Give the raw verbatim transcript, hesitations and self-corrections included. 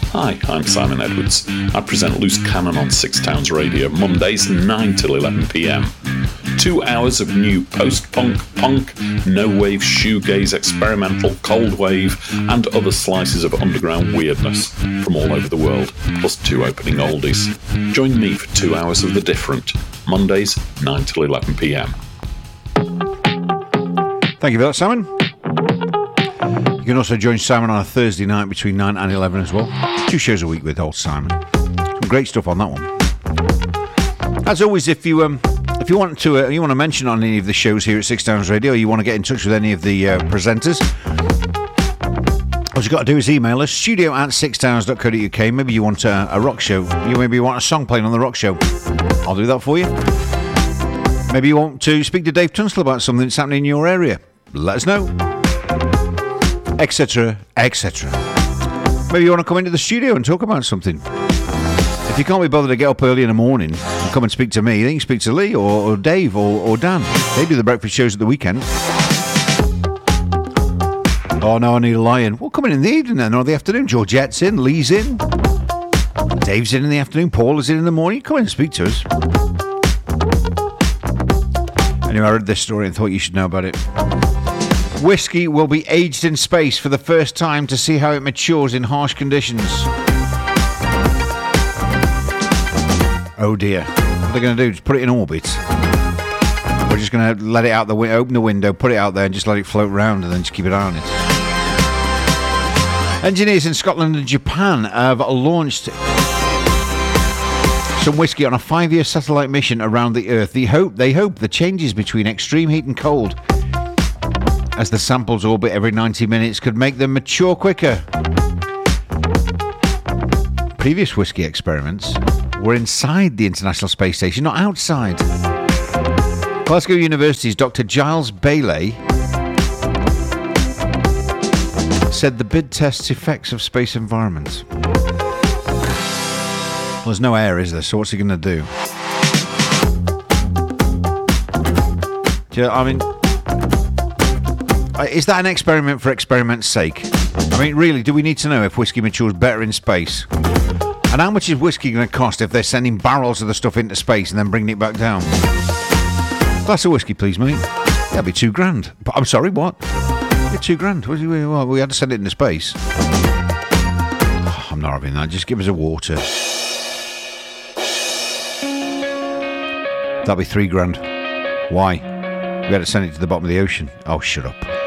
Hi, I'm Simon Edwards. I present Loose Cannon on Six Towns Radio, Mondays nine till eleven p m. Two hours of new post-punk, punk, no-wave, shoegaze, experimental, cold wave, and other slices of underground weirdness from all over the world, plus two opening oldies. Join me for two hours of the different, Mondays nine till eleven p m. Thank you for that, Simon. You can also join Simon on a Thursday night between nine and eleven as well. Two shows a week with old Simon. Some great stuff on that one. As always, if you um, if you want to uh, you want to mention on any of the shows here at Six Towns Radio, or you want to get in touch with any of the uh, presenters, all you've got to do is email us, studio at sixtowns dot co dot uk. Maybe you want a, a rock show. You maybe want a song playing on the rock show. I'll do that for you. Maybe you want to speak to Dave Tunstall about something that's happening in your area. Let us know. Etc, et cetera. Maybe you want to come into the studio and talk about something. If you can't be bothered to get up early in the morning and come and speak to me, then you can speak to Lee or, or Dave or, or Dan. They do the breakfast shows at the weekend. Oh no, I need a lion. Well, come in in the evening then, or the afternoon. Georgette's in, Lee's in, Dave's in in the afternoon, Paul is in in the morning. Come in and speak to us. Anyway, I read this story and thought you should know about it. Whiskey will be aged in space for the first time to see how it matures in harsh conditions. Oh dear. What are they going to do? Just put it in orbit? We're just going to let it out the window, open the window, put it out there and just let it float around and then just keep an eye on it. Engineers in Scotland and Japan have launched some whiskey on a five-year satellite mission around the Earth. They hope, they hope the changes between extreme heat and cold as the samples orbit every ninety minutes could make them mature quicker. Previous whiskey experiments were inside the International Space Station, not outside. Glasgow University's Doctor Giles Bailey said the bid tests effects of space environments. Well, there's no air, is there? So what's he going to do? do you know, I mean... Is that an experiment for experiment's sake? I mean, really, do we need to know if whiskey matures better in space? And how much is whiskey going to cost if they're sending barrels of the stuff into space and then bringing it back down? Glass of whiskey, please, mate. That'd be two grand. But I'm sorry, what? Yeah, two grand. Well, we had to send it into space. Oh, I'm not having that. Just give us a water. That'd be three grand. Why? We had to send it to the bottom of the ocean. Oh, shut up.